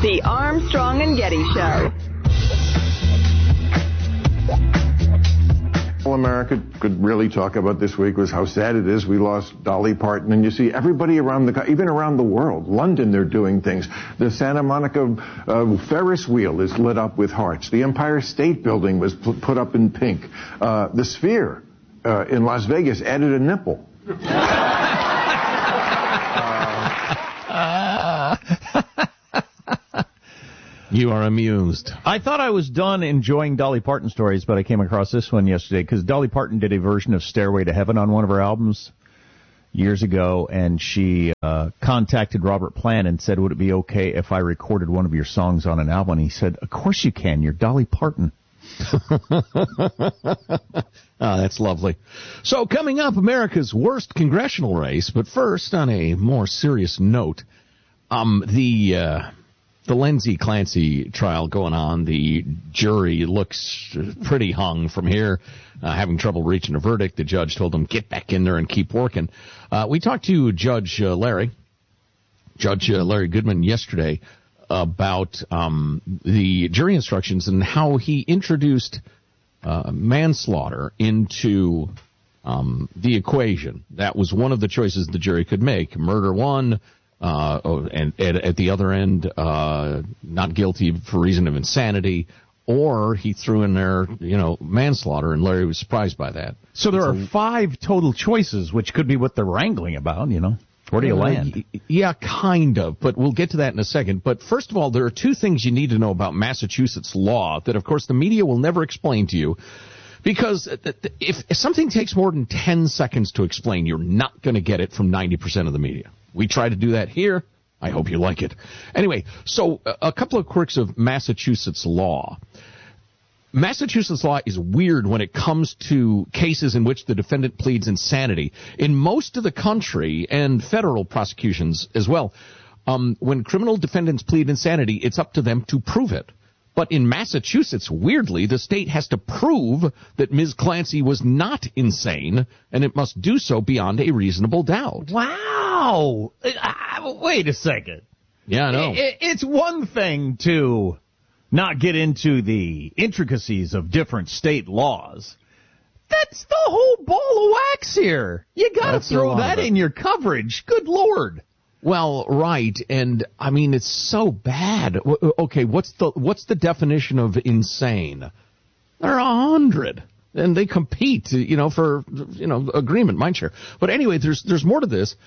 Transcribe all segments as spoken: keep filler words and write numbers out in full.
The Armstrong and Getty Show. All America could really talk about this week was how sad it is we lost Dolly Parton. And you see everybody around the, even around the world, London, they're doing things. The Santa Monica uh, Ferris wheel is lit up with hearts. The Empire State Building was p- put up in pink. Uh, the Sphere uh, in Las Vegas added a nipple. You are amused. I thought I was done enjoying Dolly Parton stories, but I came across this one yesterday because Dolly Parton did a version of Stairway to Heaven on one of her albums years ago, and she uh, contacted Robert Plant and said, would it be okay if I recorded one of your songs on an album? And he said, of course you can. You're Dolly Parton. Oh, that's lovely. So coming up, America's worst congressional race. But first, on a more serious note, um, the... Uh, The Lindsay Clancy trial going on. The jury looks pretty hung from here, uh, having trouble reaching a verdict. The judge told them, get back in there and keep working. Uh, we talked to Judge uh, Larry, Judge uh, Larry Goodman yesterday about um, the jury instructions and how he introduced uh, manslaughter into um, the equation. That was one of the choices the jury could make. Murder one. Uh, oh, and, and at the other end, uh, not guilty for reason of insanity, or he threw in there, you know, manslaughter, and Larry was surprised by that. So there it's are a, five total choices, which could be what they're wrangling about, you know. Where do you uh, land? Yeah, kind of, but we'll get to that in a second. But first of all, there are two things you need to know about Massachusetts law that, of course, the media will never explain to you. Because if, if something takes more than ten seconds to explain, you're not going to get it from ninety percent of the media. We try to do that here. I hope you like it. Anyway, so a couple of quirks of Massachusetts law. Massachusetts law is weird when it comes to cases in which the defendant pleads insanity. In most of the country, and federal prosecutions as well, um, when criminal defendants plead insanity, it's up to them to prove it. But in Massachusetts, weirdly, the state has to prove that Miz Clancy was not insane, and it must do so beyond a reasonable doubt. Wow! Uh, wait a second. Yeah, I know. It, it's one thing to not get into the intricacies of different state laws. That's the whole ball of wax here. You gotta That's throw that in your coverage. Good Lord. Well, right, and I mean it's so bad. Okay, what's the what's the definition of insane? There are a hundred, and they compete, you know, for you know agreement, mindshare. But anyway, there's there's more to this.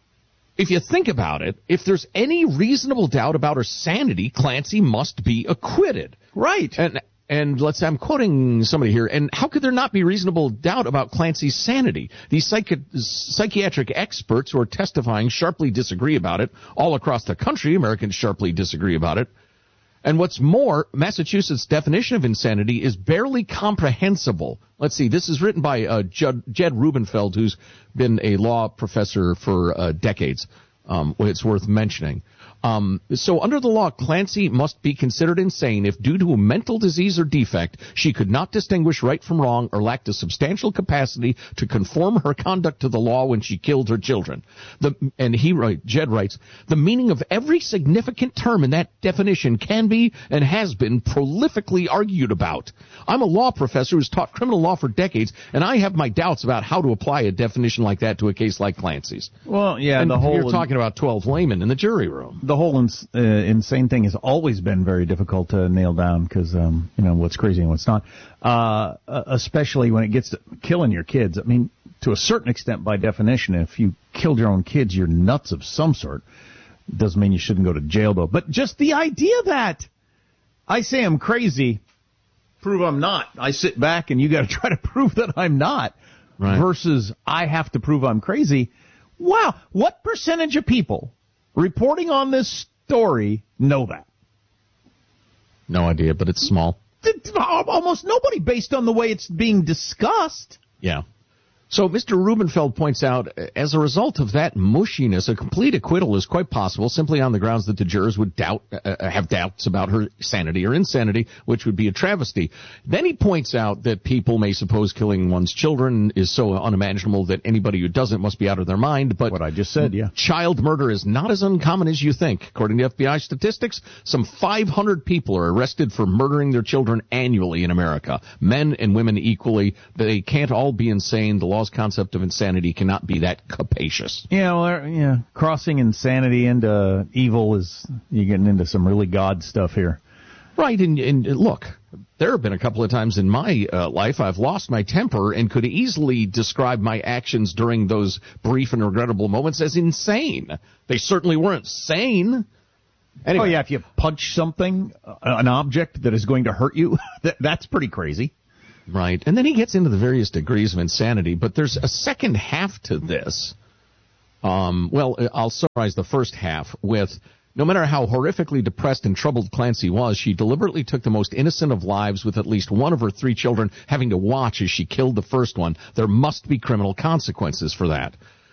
If you think about it, if there's any reasonable doubt about her sanity, Clancy must be acquitted. Right. And and let's say I'm quoting somebody here. And how could there not be reasonable doubt about Clancy's sanity? These psychi- psychiatric experts who are testifying sharply disagree about it. All across the country, Americans sharply disagree about it. And what's more, Massachusetts' definition of insanity is barely comprehensible. Let's see, this is written by uh, Jed, Jed Rubenfeld, who's been a law professor for uh, decades. Um, it's worth mentioning. Um, so under the law, Clancy must be considered insane if due to a mental disease or defect, she could not distinguish right from wrong or lacked a substantial capacity to conform her conduct to the law when she killed her children. The, and he write, Jed writes, the meaning of every significant term in that definition can be and has been prolifically argued about. I'm a law professor who's taught criminal law for decades, and I have my doubts about how to apply a definition like that to a case like Clancy's. Well, yeah, and the whole you're talking about twelve laymen in the jury room. The whole ins- uh, insane thing has always been very difficult to nail down because, um, you know, what's crazy and what's not, uh, especially when it gets to killing your kids. I mean, to a certain extent, by definition, if you killed your own kids, you're nuts of some sort. Doesn't mean you shouldn't go to jail, though. But just the idea that I say I'm crazy, prove I'm not. I sit back and you got to try to prove that I'm not, right, versus I have to prove I'm crazy. Wow, what percentage of people reporting on this story know that? No idea, but it's small. Almost nobody, based on the way it's being discussed. Yeah. So Mister Rubenfeld points out, as a result of that mushiness, a complete acquittal is quite possible simply on the grounds that the jurors would doubt, uh, have doubts about her sanity or insanity, which would be a travesty. Then he points out that people may suppose killing one's children is so unimaginable that anybody who doesn't must be out of their mind. But what I just said, yeah. Child murder is not as uncommon as you think. According to F B I statistics, some five hundred people are arrested for murdering their children annually in America. Men and women equally. They can't all be insane. The law's concept of insanity cannot be that capacious. Yeah, well, yeah, crossing insanity into evil is, you're getting into some really God stuff here. Right, and, and look, there have been a couple of times in my uh, life I've lost my temper and could easily describe my actions during those brief and regrettable moments as insane. They certainly weren't sane. Anyway. Oh, yeah, if you punch something, uh, an object that is going to hurt you, that, that's pretty crazy. Right. And then he gets into the various degrees of insanity, but there's a second half to this. Um, well, I'll summarize the first half with, no matter how horrifically depressed and troubled Clancy was, she deliberately took the most innocent of lives with at least one of her three children having to watch as she killed the first one. There must be criminal consequences for that.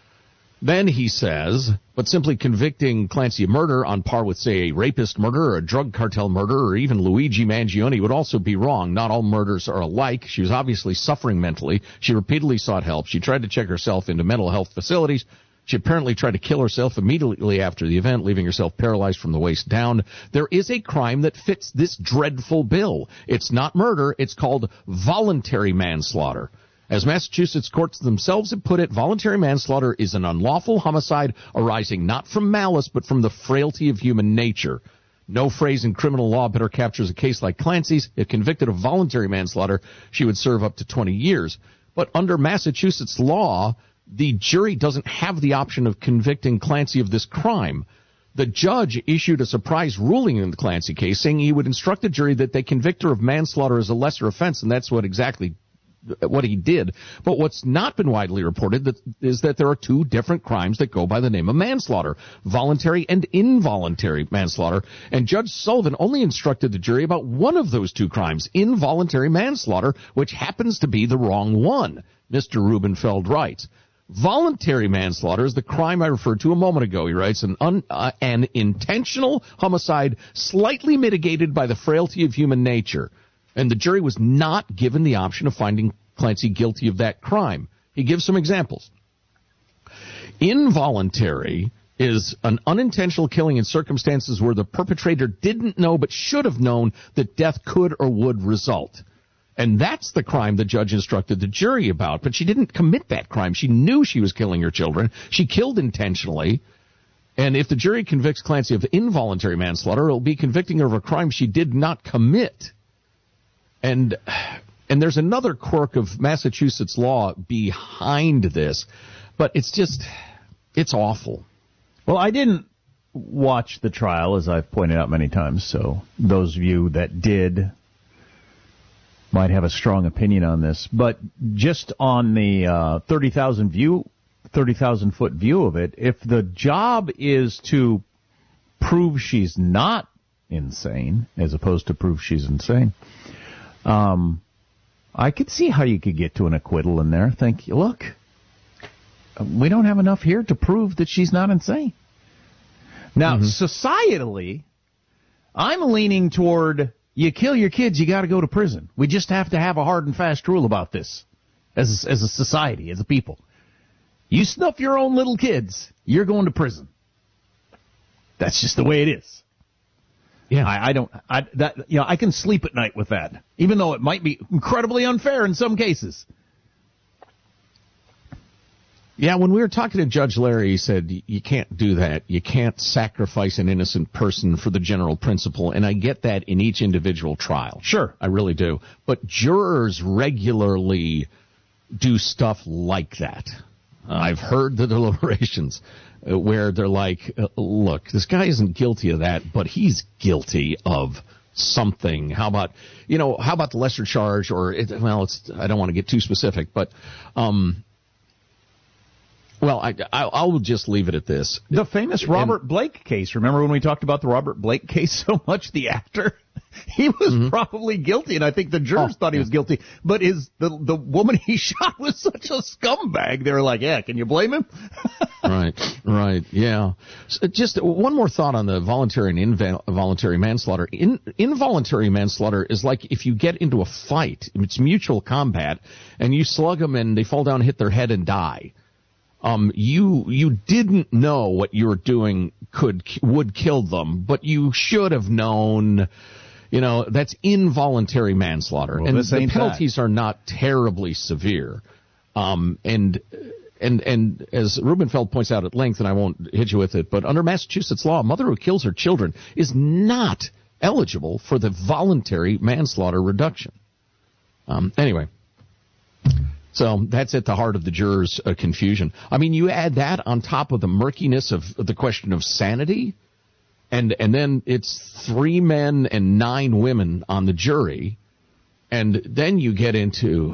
Then he says, but simply convicting Clancy of murder on par with, say, a rapist murder or a drug cartel murder or even Luigi Mangione would also be wrong. Not all murders are alike. She was obviously suffering mentally. She repeatedly sought help. She tried to check herself into mental health facilities. She apparently tried to kill herself immediately after the event, leaving herself paralyzed from the waist down. There is a crime that fits this dreadful bill. It's not murder. It's called voluntary manslaughter. As Massachusetts courts themselves have put it, voluntary manslaughter is an unlawful homicide arising not from malice, but from the frailty of human nature. No phrase in criminal law better captures a case like Clancy's. If convicted of voluntary manslaughter, she would serve up to twenty years. But under Massachusetts law, the jury doesn't have the option of convicting Clancy of this crime. The judge issued a surprise ruling in the Clancy case, saying he would instruct the jury that they convict her of manslaughter as a lesser offense, and that's what exactly what he did. But what's not been widely reported that, is that there are two different crimes that go by the name of manslaughter, voluntary and involuntary manslaughter. And Judge Sullivan only instructed the jury about one of those two crimes, involuntary manslaughter, which happens to be the wrong one. Mister Rubenfeld writes, voluntary manslaughter is the crime I referred to a moment ago. He writes, an, un, uh, an intentional homicide slightly mitigated by the frailty of human nature. And the jury was not given the option of finding Clancy guilty of that crime. He gives some examples. Involuntary is an unintentional killing in circumstances where the perpetrator didn't know but should have known that death could or would result. And that's the crime the judge instructed the jury about. But she didn't commit that crime. She knew she was killing her children. She killed intentionally. And if the jury convicts Clancy of involuntary manslaughter, it'll be convicting her of a crime she did not commit. And and there's another quirk of Massachusetts law behind this, but it's just, it's awful. Well, I didn't watch the trial, as I've pointed out many times, so those of you that did might have a strong opinion on this. But just on the uh, thirty thousand view, thirty thousand foot view of it, if the job is to prove she's not insane, as opposed to prove she's insane, Um, I could see how you could get to an acquittal in there. Think, look, we don't have enough here to prove that she's not insane. Now, mm-hmm. societally, I'm leaning toward, you kill your kids, you got to go to prison. We just have to have a hard and fast rule about this as a, as a society, as a people. You snuff your own little kids, you're going to prison. That's just the way it is. Yeah, I, I don't. I that you know I can sleep at night with that, even though it might be incredibly unfair in some cases. Yeah, when we were talking to Judge Larry, he said you can't do that. You can't sacrifice an innocent person for the general principle, and I get that in each individual trial. Sure, I really do. But jurors regularly do stuff like that. Uh, I've heard the deliberations uh, where they're like, uh, look, this guy isn't guilty of that, but he's guilty of something. How about, you know, how about the lesser charge? Or, it, well, it's, I don't want to get too specific, but, um, well, I, I, I'll just leave it at this. The famous Robert and, Blake case. Remember when we talked about the Robert Blake case so much, the actor? he was mm-hmm. probably guilty, and I think the jurors oh, thought he was yeah. guilty. But his the the woman he shot was such a scumbag. They were like, "Yeah, can you blame him?" Right, right, yeah. So just one more thought on the voluntary and involuntary manslaughter. In, involuntary manslaughter is like if you get into a fight, it's mutual combat, and you slug them and they fall down, hit their head, and die. Um, you you didn't know what you were doing could would kill them, but you should have known. You know, that's involuntary manslaughter, well, and the penalties that. are not terribly severe. Um, and and and as Rubenfeld points out at length, and I won't hit you with it, but under Massachusetts law, a mother who kills her children is not eligible for the voluntary manslaughter reduction. Um, anyway. So that's at the heart of the jurors' uh, confusion. I mean, you add that on top of the murkiness of, of the question of sanity, and and then it's three men and nine women on the jury, and then you get into,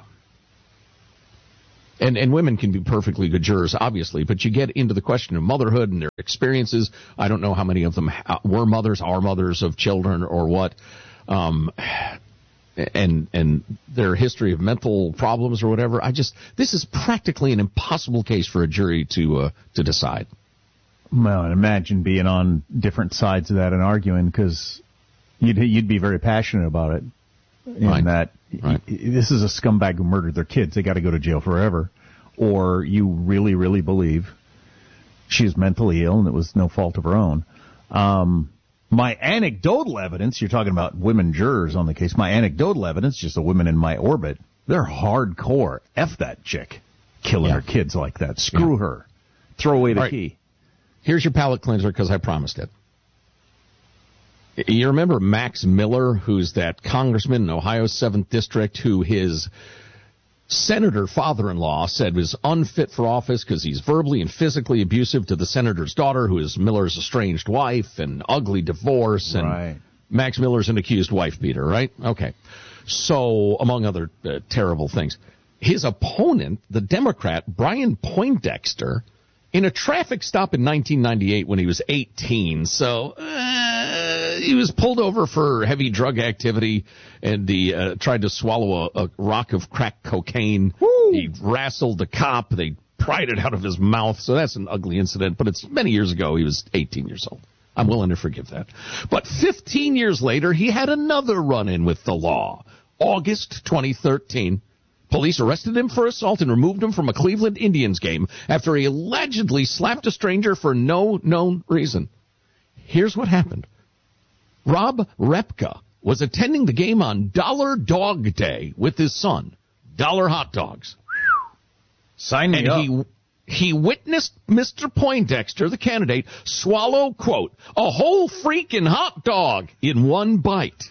and, and women can be perfectly good jurors, obviously, but you get into the question of motherhood and their experiences. I don't know how many of them were mothers, are mothers of children, or what. Um and and their history of mental problems or whatever. I just, this is practically an impossible case for a jury to uh, to decide. Well, and imagine being on different sides of that and arguing, because you'd you'd be very passionate about it. In right. that right. y- this is a scumbag who murdered their kids. They got to go to jail forever. Or you really, really believe she's mentally ill and it was no fault of her own. Um My anecdotal evidence, you're talking about women jurors on the case, my anecdotal evidence, just the women in my orbit, they're hardcore. F that chick. Killing yeah. her kids like that. Screw yeah. her. Throw away the right. key. Here's your palate cleanser, because I promised it. You remember Max Miller, who's that congressman in Ohio's seventh District, who his senator father-in-law said was unfit for office because he's verbally and physically abusive to the senator's daughter, who is Miller's estranged wife, and ugly divorce, and right. Max Miller's an accused wife beater, right? Okay. So, among other uh, terrible things. His opponent, the Democrat, Brian Poindexter, in a traffic stop in nineteen ninety-eight when he was eighteen, so uh, he was pulled over for heavy drug activity, and he uh, tried to swallow a, a rock of crack cocaine. Woo! He wrestled the cop. They pried it out of his mouth, so that's an ugly incident, but it's many years ago. He was eighteen years old. I'm willing to forgive that. But fifteen years later, he had another run-in with the law. August twenty thirteen. Police arrested him for assault and removed him from a Cleveland Indians game after he allegedly slapped a stranger for no known reason. Here's what happened. Rob Repka was attending the game on Dollar Dog Day with his son. Dollar hot dogs. Sign me and up. He, he witnessed Mister Poindexter, the candidate, swallow, quote, a whole freaking hot dog in one bite.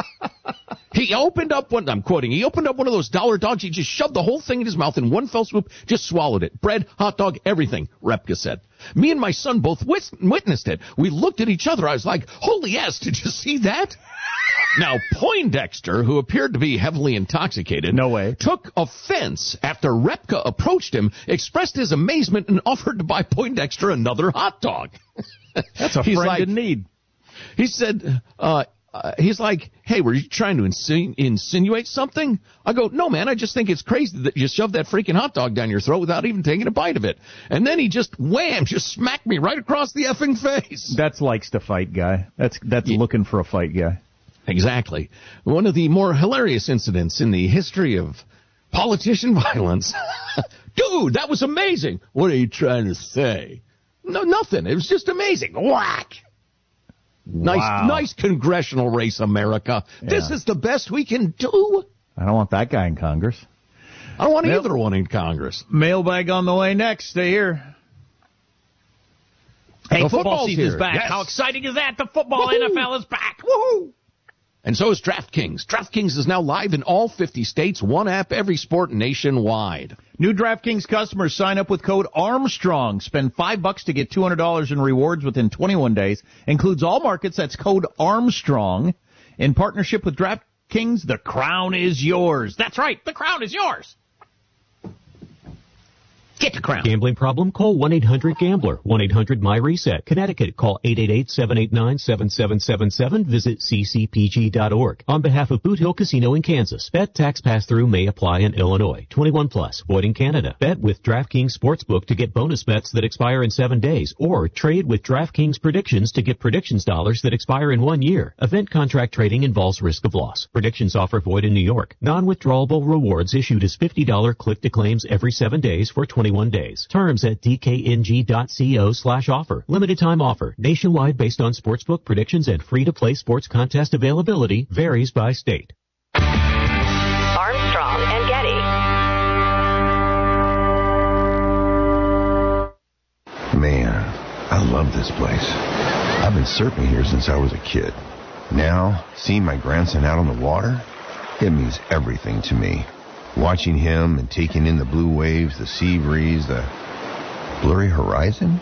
He opened up one, I'm quoting, he opened up one of those dollar dogs. He just shoved the whole thing in his mouth in one fell swoop, just swallowed it. Bread, hot dog, everything, Repka said. Me and my son both wit- witnessed it. We looked at each other. I was like, holy ass, did you see that? Now, Poindexter, who appeared to be heavily intoxicated, no way, took offense after Repka approached him, expressed his amazement, and offered to buy Poindexter another hot dog. That's a He's friend like, in need. He said, uh, Uh, he's like, hey, were you trying to insinu- insinuate something? I go, no, man, I just think it's crazy that you shoved that freaking hot dog down your throat without even taking a bite of it. And then he just, wham, just smacked me right across the effing face. That's likes to fight guy. That's that's yeah. looking for a fight guy. Exactly. One of the more hilarious incidents in the history of politician violence. Dude, that was amazing. What are you trying to say? No, nothing. It was just amazing. Whack. Nice, wow. nice congressional race, America. Yeah. This is the best we can do. I don't want that guy in Congress. I don't want Mail- either one in Congress. Mailbag on the way next. Stay here. Hey, the football season here. is back. Yes. How exciting is that? The football Woo-hoo. N F L is back. Woohoo! And so is DraftKings. DraftKings is now live in all fifty states, one app, every sport nationwide. New DraftKings customers sign up with code Armstrong. Spend five bucks to get two hundred dollars in rewards within twenty-one days. Includes all markets. That's code Armstrong. In partnership with DraftKings, the crown is yours. That's right. The crown is yours. Get the crown. Gambling problem? Call one eight hundred gambler. one eight hundred my reset. Connecticut, call eight eight eight, seven eight nine, seven seven seven seven. Visit c c p g dot org. On behalf of Boot Hill Casino in Kansas, bet tax pass-through may apply in Illinois. twenty-one plus. Void in Canada. Bet with DraftKings Sportsbook to get bonus bets that expire in seven days. Or trade with DraftKings Predictions to get predictions dollars that expire in one year. Event contract trading involves risk of loss. Predictions offer void in New York. Non-withdrawable rewards issued as fifty dollars click-to-claims every seven days for twenty-one days. Terms at d k n g dot co slash offer. Limited time offer. Nationwide based on sportsbook predictions and free-to-play sports contest availability. Varies by state. Armstrong and Getty. Man, I love this place. I've been surfing here since I was a kid. Now, seeing my grandson out on the water, it means everything to me. Watching him and taking in the blue waves, the sea breeze, the blurry horizon.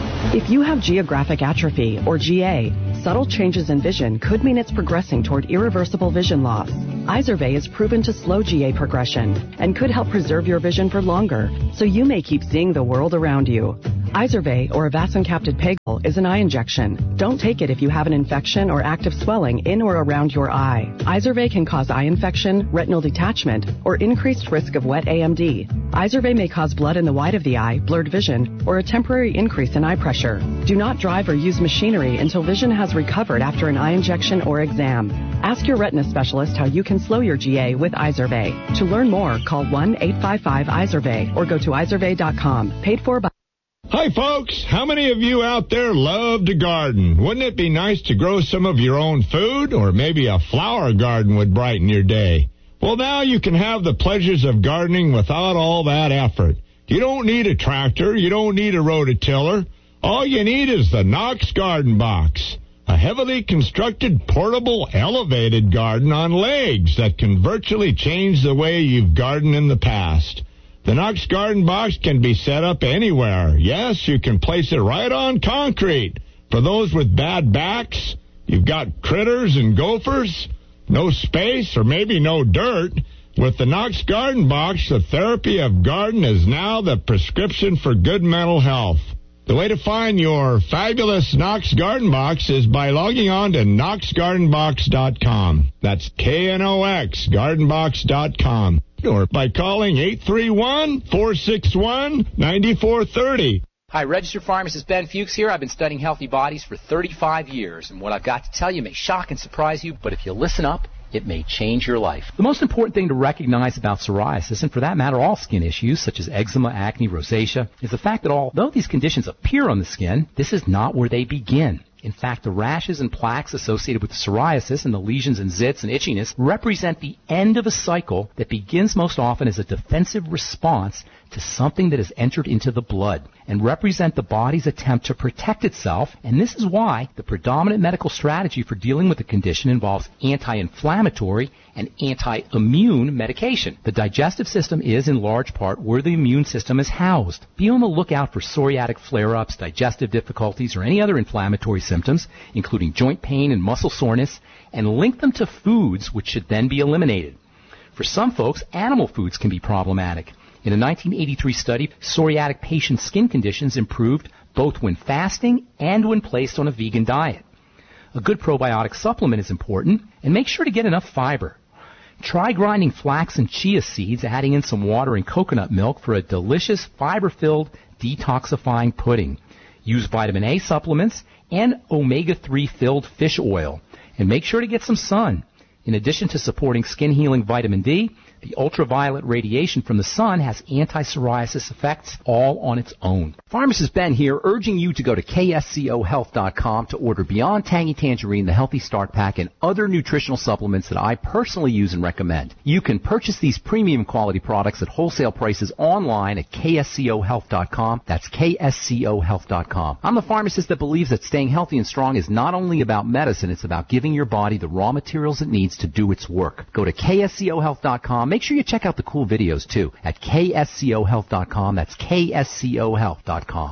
If you have geographic atrophy, or G A, subtle changes in vision could mean it's progressing toward irreversible vision loss. Izervay is proven to slow G A progression and could help preserve your vision for longer, so you may keep seeing the world around you. Izervay, or avacincaptad pegol, is an eye injection. Don't take it if you have an infection or active swelling in or around your eye. Izervay can cause eye infection, retinal detachment, or increased risk of wet A M D. Izervay may cause blood in the white of the eye, blurred vision, or a temporary increase in eye pressure. Do not drive or use machinery until vision has recovered after an eye injection or exam. Ask your retina specialist how you can slow your G A with Izervay. To learn more, call one eight five five Izervay or go to izervay dot com. Paid for by... Hi, folks. How many of you out there love to garden? Wouldn't it be nice to grow some of your own food? Or maybe a flower garden would brighten your day. Well, now you can have the pleasures of gardening without all that effort. You don't need a tractor. You don't need a rototiller. All you need is the Knox Garden Box, a heavily constructed, portable, elevated garden on legs that can virtually change the way you've gardened in the past. The Knox Garden Box can be set up anywhere. Yes, you can place it right on concrete. For those with bad backs, you've got critters and gophers, no space, or maybe no dirt. With the Knox Garden Box, the therapy of garden is now the prescription for good mental health. The way to find your fabulous Knox Garden Box is by logging on to knox garden box dot com. That's K N O X, garden box dot com. Or by calling eight three one, four six one, nine four three zero. Hi, registered pharmacist Ben Fuchs here. I've been studying healthy bodies for thirty-five years, and what I've got to tell you may shock and surprise you, but if you listen up, it may change your life. The most important thing to recognize about psoriasis, and for that matter all skin issues such as eczema, acne, rosacea, is the fact that although these conditions appear on the skin, this is not where they begin. In fact, the rashes and plaques associated with psoriasis and the lesions and zits and itchiness represent the end of a cycle that begins most often as a defensive response to something that has entered into the blood and represent the body's attempt to protect itself. And this is why the predominant medical strategy for dealing with the condition involves anti-inflammatory and anti-immune medication. The digestive system is in large part where the immune system is housed. Be on the lookout for psoriatic flare-ups, digestive difficulties, or any other inflammatory symptoms, including joint pain and muscle soreness, and link them to foods which should then be eliminated. For some folks, animal foods can be problematic. In a nineteen eighty-three study, psoriatic patients' skin conditions improved both when fasting and when placed on a vegan diet. A good probiotic supplement is important, and make sure to get enough fiber. Try grinding flax and chia seeds, adding in some water and coconut milk for a delicious, fiber-filled, detoxifying pudding. Use vitamin A supplements and omega three filled fish oil, and make sure to get some sun. In addition to supporting skin-healing vitamin D, the ultraviolet radiation from the sun has anti-psoriasis effects all on its own. Pharmacist Ben here, urging you to go to K S C O health dot com to order Beyond Tangy Tangerine, the Healthy Start Pack, and other nutritional supplements that I personally use and recommend. You can purchase these premium quality products at wholesale prices online at K S C O health dot com. That's K S C O health dot com. I'm the pharmacist that believes that staying healthy and strong is not only about medicine, it's about giving your body the raw materials it needs to do its work. Go to K S C O health dot com. Make sure you check out the cool videos, too, at K S C O health dot com. That's K S C O health dot com.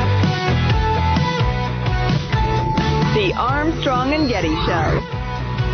The Armstrong and Getty Show.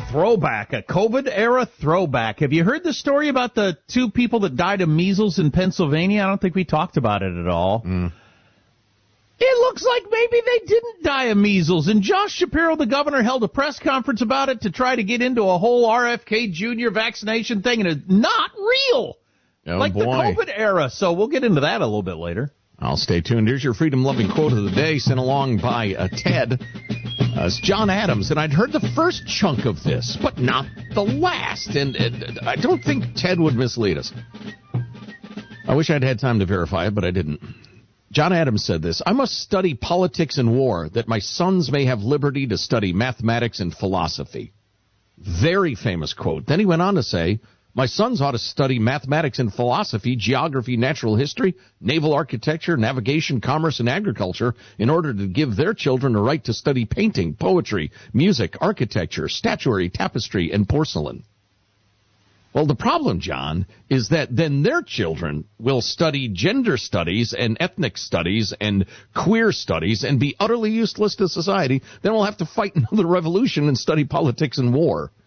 throwback, a COVID-era throwback. Have you heard the story about the two people that died of measles in Pennsylvania? I don't think we talked about it at all. Mm. It looks like maybe they didn't die of measles. And Josh Shapiro, the governor, held a press conference about it to try to get into a whole R F K Junior vaccination thing, and it's not real. Oh, like boy. the COVID era. So we'll get into that a little bit later. I'll stay tuned. Here's your freedom-loving quote of the day, sent along by uh, Ted. Uh, it's John Adams, and I'd heard the first chunk of this, but not the last. And, and I don't think Ted would mislead us. I wish I'd had time to verify it, but I didn't. John Adams said this: I must study politics and war, that my sons may have liberty to study mathematics and philosophy. Very famous quote. Then he went on to say, my sons ought to study mathematics and philosophy, geography, natural history, naval architecture, navigation, commerce, and agriculture in order to give their children a right to study painting, poetry, music, architecture, statuary, tapestry, and porcelain. Well, the problem, John, is that then their children will study gender studies and ethnic studies and queer studies and be utterly useless to society. Then we'll have to fight another revolution and study politics and war.